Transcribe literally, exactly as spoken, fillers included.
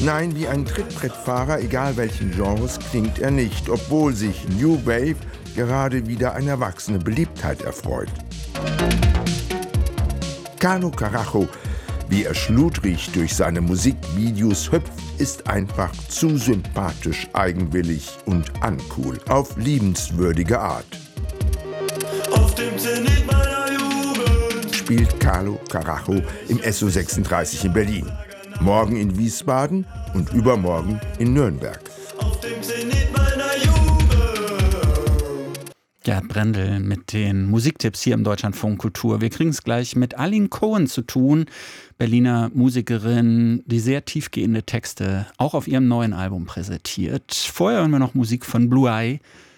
Nein, wie ein Trittbrettfahrer, egal welchen Genres, klingt er nicht, obwohl sich New Wave gerade wieder eine erwachsene Beliebtheit erfreut. Carlo Carajo, wie er schludrig durch seine Musikvideos hüpft, ist einfach zu sympathisch, eigenwillig und uncool, auf liebenswürdige Art. Auf dem Zenit meiner Jugend spielt Carlo Carajo im S O sechsunddreißig in Berlin, morgen in Wiesbaden und übermorgen in Nürnberg. Auf dem Zenit meiner Jugend. Gerd Brendel mit den Musiktipps hier im Deutschlandfunk Kultur. Wir kriegen es gleich mit Aline Cohen zu tun, Berliner Musikerin, die sehr tiefgehende Texte auch auf ihrem neuen Album präsentiert. Vorher hören wir noch Musik von Blue Eye.